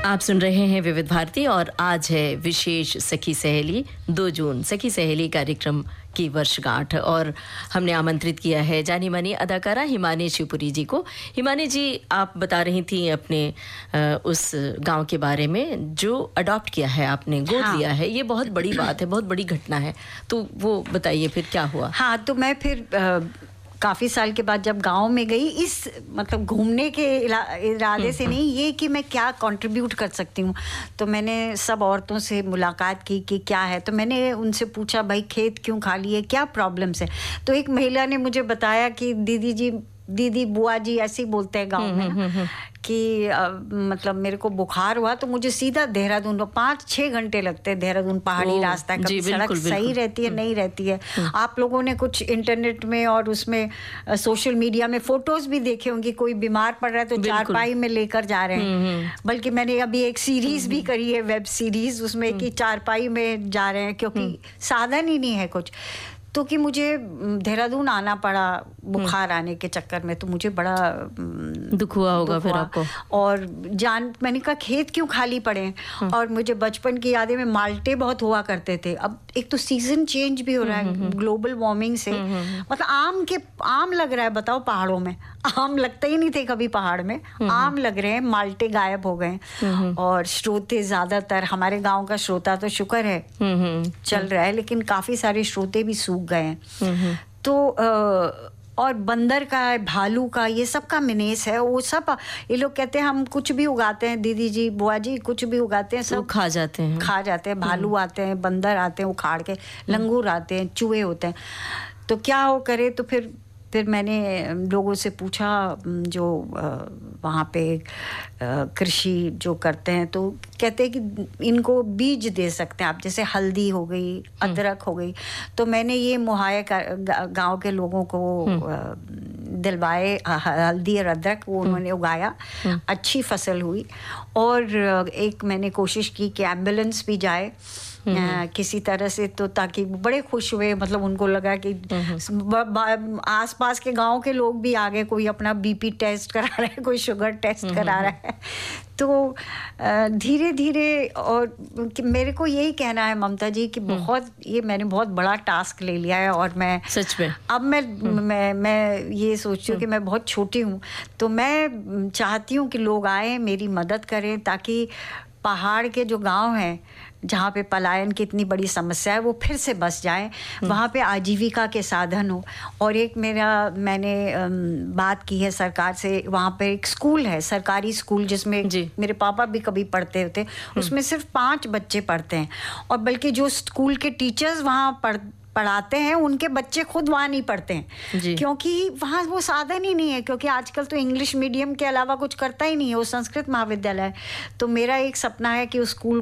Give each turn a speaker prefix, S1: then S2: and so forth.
S1: आप सुन रहे हैं विविध भारती और आज है विशेष सखी सहेली 2 जून सखी सहेली कार्यक्रम की वर्षगांठ और हमने आमंत्रित किया है जानी मानी अदाकारा हिमानी शिवपुरी जी को। हिमानी जी, आप बता रही थी अपने उस गांव के बारे में जो अडॉप्ट किया है आपने, गोद लिया है। ये बहुत बड़ी बात है, बहुत बड़ी घटना है, तो वो बताइए फिर क्या हुआ।
S2: हाँ, तो मैं फिर काफ़ी साल के बाद जब गांव में गई, इस मतलब घूमने के इरादे से नहीं, ये कि मैं क्या कंट्रीब्यूट कर सकती हूँ, तो मैंने सब औरतों से मुलाकात की कि क्या है। तो मैंने उनसे पूछा, भाई खेत क्यों खाली है, क्या प्रॉब्लम्स है। तो एक महिला ने मुझे बताया कि दीदी बुआ जी ऐसे ही बोलते हैं गाँव में कि मतलब मेरे को बुखार हुआ तो मुझे सीधा देहरादून, 5-6 घंटे लगते हैं। देहरादून पहाड़ी रास्ता है, कभी सड़क सही रहती है नहीं रहती है। आप लोगों ने कुछ इंटरनेट में और उसमें सोशल मीडिया में फोटोज भी देखे होंगे, कोई बीमार पड़ रहा है तो चारपाई में लेकर जा रहे हैं। बल्कि मैंने अभी एक सीरीज भी करी है, वेब सीरीज, उसमें कि चारपाई में जा रहे हैं क्योंकि साधन ही नहीं है कुछ। तो कि मुझे देहरादून आना पड़ा बुखार आने के चक्कर में, तो मुझे बड़ा
S1: दुख हुआ होगा फिर आपको। और
S2: मैंने कहा खेत क्यों खाली पड़े। और मुझे बचपन की यादें में माल्टे बहुत हुआ करते थे। अब एक तो सीजन चेंज भी हो रहा है ग्लोबल वार्मिंग से, मतलब आम लग रहा है, बताओ पहाड़ों में आम लगता ही नहीं थे कभी पहाड़ में, आम लग रहे हैं, माल्टे गायब हो गए। और श्रोते ज्यादातर हमारे गांव का श्रोता तो शुक्र है चल रहा है, लेकिन काफी सारे श्रोते भी सूख गए हैं। तो और बंदर का है, भालू का, ये सब का मिनेस है। वो सब ये लोग कहते हैं हम कुछ भी उगाते हैं, दीदी जी बुआ जी कुछ भी उगाते हैं सब
S1: खा जाते हैं।
S2: भालू आते हैं, बंदर आते हैं उखाड़ के, लंगूर आते हैं, चूहे होते हैं। तो क्या हो करे। तो फिर मैंने लोगों से पूछा जो वहाँ पे कृषि जो करते हैं, तो कहते हैं कि इनको बीज दे सकते हैं आप, जैसे हल्दी हो गई, अदरक हो गई। तो मैंने ये मुहैया गांव के लोगों को दिलवाए हल्दी और अदरक, वो उन्होंने उगाया, अच्छी फसल हुई। और एक मैंने कोशिश की कि एम्बुलेंस भी जाए किसी तरह से, तो ताकि बड़े खुश हुए। मतलब उनको लगा कि आसपास के गांव के लोग भी आ गए, कोई अपना बीपी टेस्ट करा रहा है, कोई शुगर टेस्ट करा रहा है। तो धीरे धीरे, और मेरे को यही कहना है ममता जी कि मैंने बहुत बड़ा टास्क ले लिया है। और मैं
S1: सच में
S2: अब मैं ये सोचती हूँ कि मैं बहुत छोटी हूँ, तो मैं चाहती हूँ कि लोग आए, मेरी मदद करें, ताकि पहाड़ के जो गांव हैं जहाँ पे पलायन की इतनी बड़ी समस्या है, वो फिर से बस जाएं, वहाँ पे आजीविका के साधन हो। और एक मैंने बात की है सरकार से, वहाँ पे एक स्कूल है, सरकारी स्कूल, जिसमें मेरे पापा भी कभी पढ़ते होते, उसमें सिर्फ 5 बच्चे पढ़ते हैं। और बल्कि जो स्कूल के टीचर्स वहाँ पढ़ाते हैं, उनके बच्चे खुद वहाँ नहीं पढ़ते हैं, क्योंकि वहाँ वो साधन ही नहीं है। क्योंकि आजकल तो इंग्लिश मीडियम के अलावा कुछ करता ही नहीं है, वो संस्कृत महाविद्यालय है। तो मेरा एक सपना है कि उस स्कूल